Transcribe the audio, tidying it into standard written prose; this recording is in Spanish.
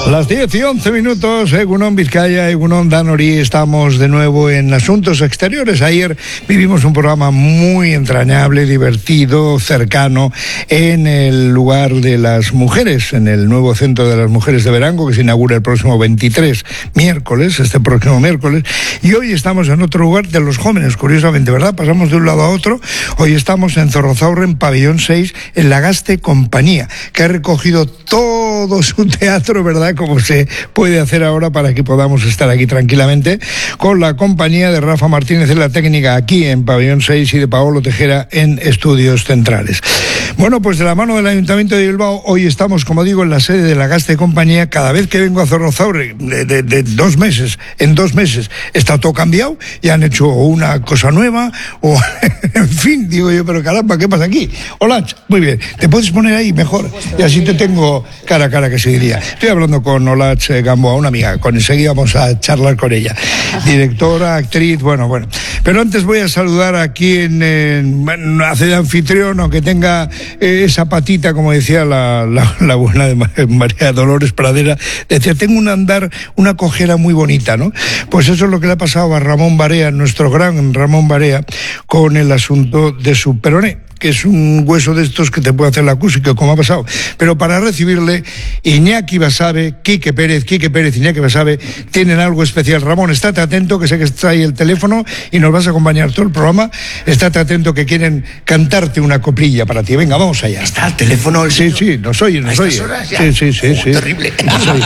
Las 10 y 11 minutos, Egunon Vizcaya, Egunon Danori, estamos de nuevo en Asuntos Exteriores. Ayer vivimos un programa muy entrañable, divertido, cercano, en el lugar de las mujeres, en el nuevo Centro de las Mujeres de Verango, que se inaugura el próximo 23, este próximo miércoles, y hoy estamos en otro lugar de los jóvenes, curiosamente, ¿verdad? Pasamos de un lado a otro. Hoy estamos en Zorrozaurre, en Pabellón 6, en la Gaste Compañía, que ha recogido todo su teatro, ¿verdad?, como se puede hacer ahora para que podamos estar aquí tranquilamente, con la compañía de Rafa Martínez en la técnica aquí en Pabellón 6 y de Paolo Tejera en Estudios Centrales. Bueno, pues de la mano del Ayuntamiento de Bilbao, hoy estamos, como digo, en la sede de la Gaste Compañía. Cada vez que vengo a Zorrozaurre, de 2 meses, en 2 meses, está todo cambiado, y han hecho una cosa nueva, o en fin, digo yo, pero caramba, ¿qué pasa aquí? Hola, muy bien, te puedes poner ahí mejor, y así te tengo cara a cara, que se diría. Estoy hablando con Olatz Gamboa, una amiga, enseguida vamos a charlar con ella, directora, actriz, bueno, pero antes voy a saludar aquí hace de anfitrión, aunque tenga esa patita, como decía la buena de María Dolores Pradera, decía, tengo un andar, una cojera muy bonita, ¿no? Pues eso es lo que le ha pasado a Ramón Barea, nuestro gran Ramón Barea, con el asunto de su peroné, que es un hueso de estos que te puede hacer la acústica, como ha pasado. Pero para recibirle, Iñaki Basabe, Quique Pérez, Iñaki Basabe, tienen algo especial. Ramón, estate atento, que sé que está ahí el teléfono y nos vas a acompañar todo el programa. Estate atento, que quieren cantarte una coplilla para ti. Venga, vamos allá. ¿Está el teléfono? Sí, nos oye. ¿A estas horas ya? Sí. Terrible.